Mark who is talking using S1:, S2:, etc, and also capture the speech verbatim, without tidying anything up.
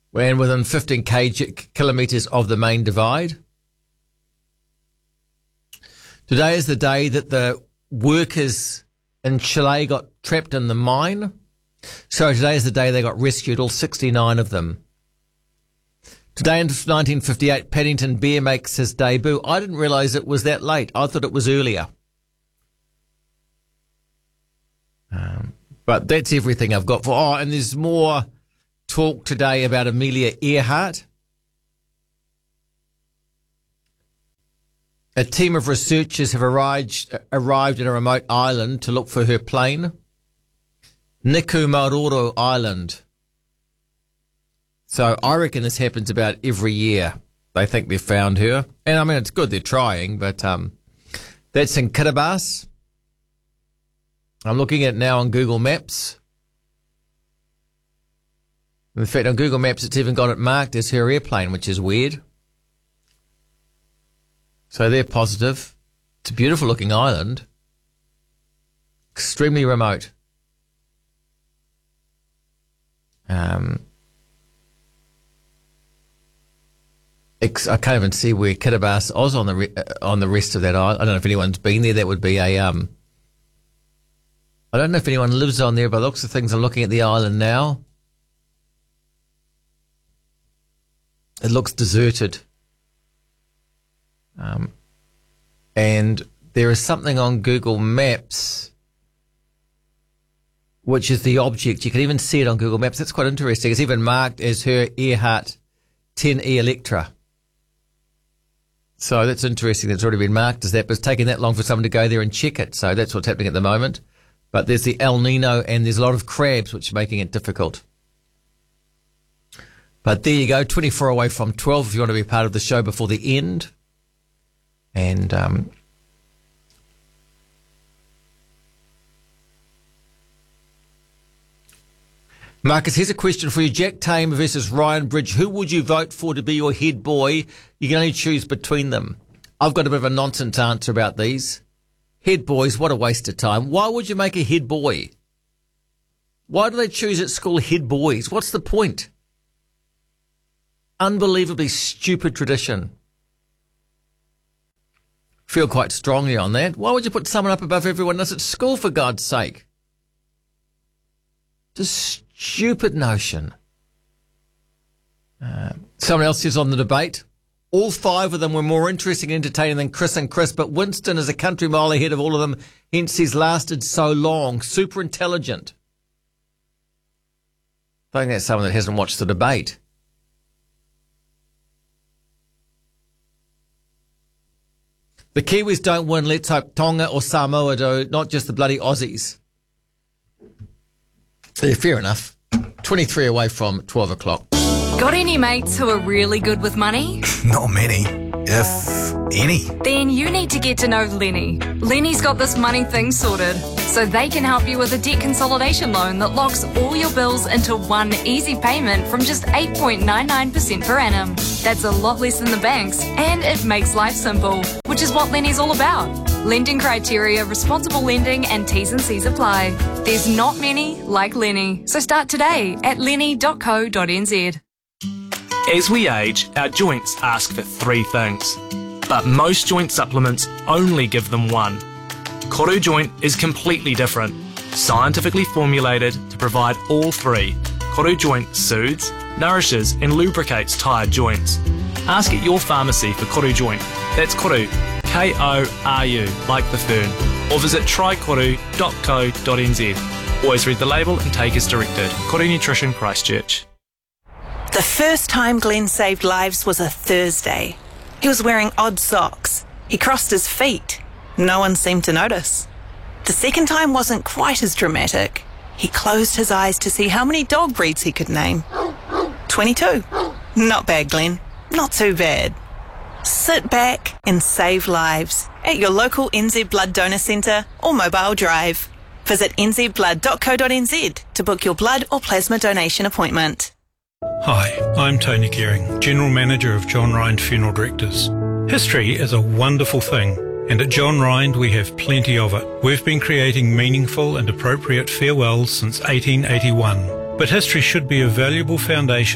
S1: and within fifteen kilometres of the main divide. Today is the day that the workers in Chile got trapped in the mine. So today is the day they got rescued, all sixty-nine of them. Today in nineteen fifty-eight, Paddington Bear makes his debut. I didn't realise it was that late. I thought it was earlier. Um, but that's everything I've got for... Oh, and there's more talk today about Amelia Earhart. A team of researchers have arrived, arrived at a remote island to look for her plane. Niku Maroro Island. So I reckon this happens about every year. They think they've found her. And I mean, it's good they're trying, but um, that's in Kiribati. I'm looking at it now on Google Maps. In fact, on Google Maps, it's even got it marked as her airplane, which is weird. So they're positive. It's a beautiful looking island. Extremely remote. Um, I can't even see where Kiribati is on the re- on the rest of that island. I don't know if anyone's been there. That would be a... Um, I don't know if anyone lives on there, but looks of things, I'm looking at the island now. It looks deserted. Um, and there is something on Google Maps, which is the object. You can even see it on Google Maps. That's quite interesting. It's even marked as her Earhart ten E Electra. So that's interesting. That's already been marked as that, but it's taking that long for someone to go there and check it. So that's what's happening at the moment. But there's the El Nino and there's a lot of crabs, which are making it difficult. But there you go, twenty-four away from twelve if you want to be part of the show before the end. And um, Marcus, here's a question for you. Jack Tame versus Ryan Bridge. Who would you vote for to be your head boy? You can only choose between them. I've got a bit of a nonsense answer about these. Head boys, what a waste of time. Why would you make a head boy? Why do they choose at school head boys? What's the point? Unbelievably stupid tradition. Feel quite strongly on that. Why would you put someone up above everyone else at school, for God's sake? Just stupid notion. Uh, someone else says on the debate, all five of them were more interesting and entertaining than Chris and Chris, but Winston is a country mile ahead of all of them, hence he's lasted so long. Super intelligent. I think that's someone that hasn't watched the debate. The Kiwis don't win. Let's hope Tonga or Samoa do, not just the bloody Aussies. Yeah, fair enough. twenty-three away from twelve o'clock.
S2: Got any mates who are really good with money?
S3: Not many, if any.
S2: Then you need to get to know Lenny. Lenny's got this money thing sorted, so they can help you with a debt consolidation loan that locks all your bills into one easy payment from just eight point nine nine percent per annum. That's a lot less than the banks, and it makes life simple, which is what Lenny's all about. Lending criteria, responsible lending, and T's and C's apply. There's not many like Lenny, so start today at lenny dot co dot n z.
S4: As we age, our joints ask for three things, but most joint supplements only give them one. Koru Joint is completely different, scientifically formulated to provide all three. Koru Joint soothes, nourishes and lubricates tired joints. Ask at your pharmacy for Koru Joint. That's Koru, K O R U, like the fern, or visit try koru dot co dot n z. Always read the label and take as directed. Koru Nutrition, Christchurch.
S5: The first time Glenn saved lives was a Thursday. He was wearing odd socks. He crossed his feet. No one seemed to notice. The second time wasn't quite as dramatic. He closed his eyes to see how many dog breeds he could name. twenty-two. Not bad, Glenn. Not too bad. Sit back and save lives at your local N Z Blood Donor Centre or Mobile Drive. Visit n z blood dot co dot n z to book your blood or plasma donation appointment.
S6: Hi, I'm Tony Gearing, General Manager of John Rind Funeral Directors. History is a wonderful thing, and at John Rind we have plenty of it. We've been creating meaningful and appropriate farewells since eighteen eighty-one, but history should be a valuable foundation